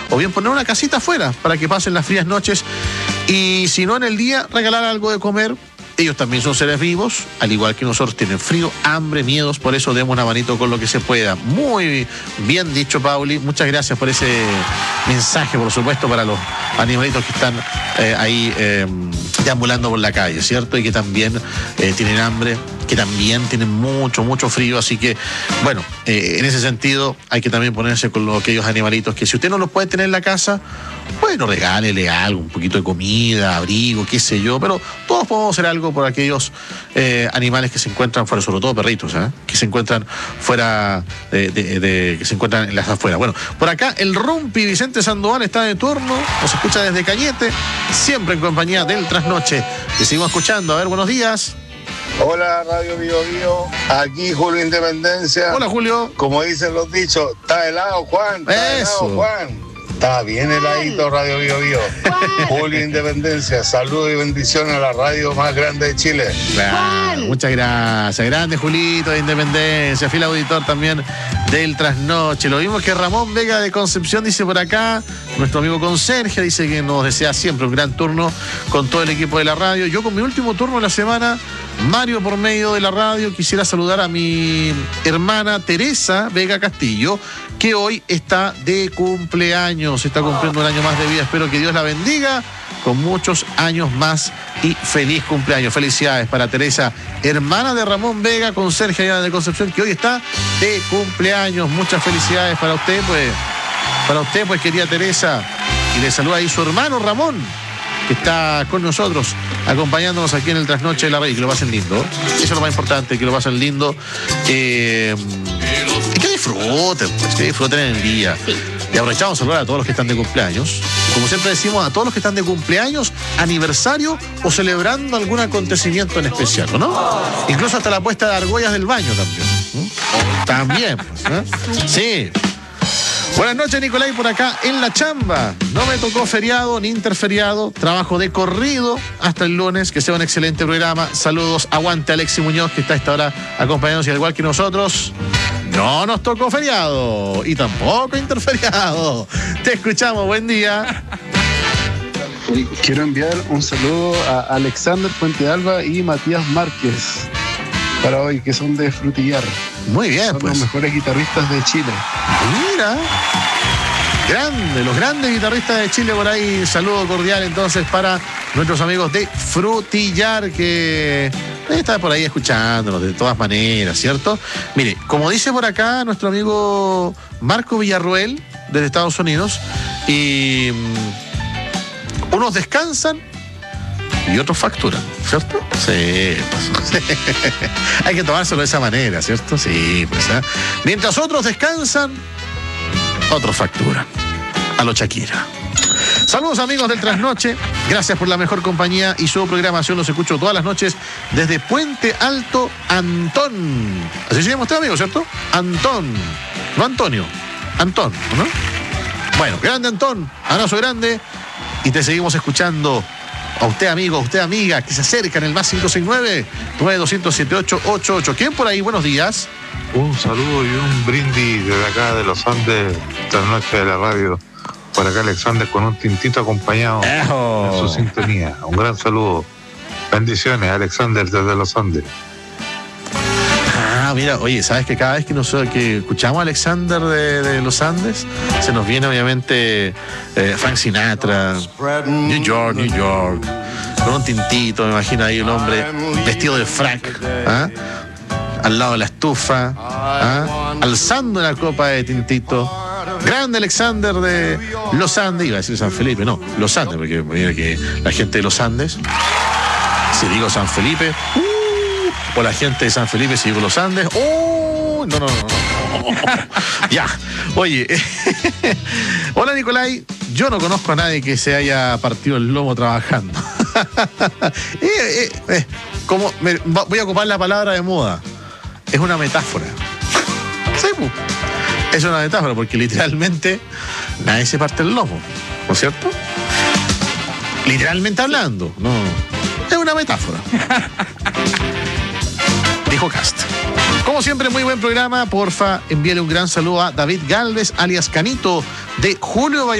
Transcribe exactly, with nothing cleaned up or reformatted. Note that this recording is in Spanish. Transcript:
o bien poner una casita afuera para que pasen las frías noches, y si no en el día, regalar algo de comer. Ellos también son seres vivos, al igual que nosotros, tienen frío, hambre, miedos, por eso demos una manito con lo que se pueda. Muy bien dicho, Pauli, muchas gracias por ese mensaje, por supuesto, para los animalitos que están eh, ahí eh, deambulando por la calle, ¿cierto? Y que también eh, tienen hambre, que también tienen mucho, mucho frío, así que, bueno, eh, en ese sentido hay que también ponerse con los, aquellos animalitos que si usted no los puede tener en la casa, bueno, regálele algo, un poquito de comida, abrigo, qué sé yo, pero todos podemos hacer algo por aquellos eh, animales que se encuentran fuera, sobre todo perritos, ¿eh? que se encuentran fuera, de, de, de, que se encuentran en las afueras. Bueno, por acá el Rumpi Vicente Sandoval está de turno, nos escucha desde Cañete, siempre en compañía del Trasnoche. Le seguimos escuchando, a ver, buenos días. Hola, Radio Bio Bio, aquí Julio Independencia. Hola, Julio. Como dicen los dichos, está helado, Juan, está Eso. helado, Juan. Está bien heladito, Radio Bio Bio. Julio Independencia, saludos y bendiciones a la radio más grande de Chile. Claro, muchas gracias. Grande Julito de Independencia, fiel auditor también del Trasnoche. Lo mismo que Ramón Vega de Concepción dice por acá. Nuestro amigo Conserje dice que nos desea siempre un gran turno con todo el equipo de la radio. Yo con mi último turno de la semana, Mario por medio de la radio, quisiera saludar a mi hermana Teresa Vega Castillo, que hoy está de cumpleaños, está cumpliendo un año más de vida. Espero que Dios la bendiga con muchos años más y feliz cumpleaños. Felicidades para Teresa, hermana de Ramón Vega, conserje allá de Concepción, que hoy está de cumpleaños. Muchas felicidades para usted, pues, para usted, pues, querida Teresa. Y le saluda ahí su hermano Ramón, que está con nosotros, acompañándonos aquí en el Trasnoche de la Radio, y que lo pasen lindo. Eso es lo más importante, que lo pasen lindo. Eh, y que disfruten, pues, que disfruten en el día. Sí. Y aprovechamos a saludar a todos los que están de cumpleaños. Como siempre decimos, a todos los que están de cumpleaños, aniversario o celebrando algún acontecimiento en especial, ¿no? Incluso hasta la puesta de argollas del baño también. ¿Mm? También, pues, ¿eh? Sí. Buenas noches, Nicolai, por acá en la chamba. No me tocó feriado ni interferiado. Trabajo de corrido hasta el lunes. Que sea un excelente programa. Saludos. Aguante Alexi Muñoz, que está a esta hora acompañándonos, y al igual que nosotros, no nos tocó feriado y tampoco interferiado. Te escuchamos. Buen día. Quiero enviar un saludo a Alexander Puente Alba y Matías Márquez para hoy, que son de Frutillar. Muy bien, son pues. Los mejores guitarristas de Chile. Mira. Grande, los grandes guitarristas de Chile por ahí. Saludo cordial entonces para nuestros amigos de Frutillar, que están por ahí escuchándonos de todas maneras, ¿cierto? Mire, como dice por acá nuestro amigo Marco Villarruel, desde Estados Unidos, y um, unos descansan y otros facturan, ¿cierto? Sí, pues, sí. Hay que tomárselo de esa manera, ¿cierto? Sí, pues, ¿eh? Mientras otros descansan, otros facturan. A lo Shakira. Saludos, amigos del Trasnoche. Gracias por la mejor compañía y su programación. Los escucho todas las noches desde Puente Alto, Antón. Así se llama usted, amigo, ¿cierto? Antón. No Antonio. Antón, ¿no? Bueno, grande Antón. Abrazo grande. Y te seguimos escuchando. A usted, amigo, a usted, amiga, que se acerca en el más cinco seis nueve, nueve dos cero siete ocho ocho ocho. ¿Quién por ahí? Buenos días. Un saludo y un brindis desde acá de los Andes, esta noche de la radio. Por acá Alexander con un tintito acompañado ¡Ejo! en su sintonía. Un gran saludo. Bendiciones, Alexander desde los Andes. Ah, mira, oye, ¿sabes que cada vez que, nos, que escuchamos a Alexander de, de los Andes, se nos viene obviamente eh, Frank Sinatra, New York, New York, con un tintito, me imagino ahí un hombre vestido de frac, ¿ah? Al lado de la estufa, ¿ah? Alzando una copa de tintito. Grande Alexander de los Andes, iba a decir San Felipe, no, los Andes, porque mira que la gente de los Andes, si digo San Felipe, uh, o la gente de San Felipe, si digo los Andes, uh, no, no, no, no. Ya, oye, hola Nicolai, yo no conozco a nadie que se haya partido el lomo trabajando. eh, eh, eh, como me, voy a ocupar la palabra de moda, es una metáfora. Sí, pues. Es una metáfora porque literalmente nadie se parte el lomo, ¿no es cierto? Literalmente hablando, no. Es una metáfora. Dijo Cast. Como siempre, muy buen programa. Porfa, envíale un gran saludo a David Galvez, alias Canito, de Julio Valladolid.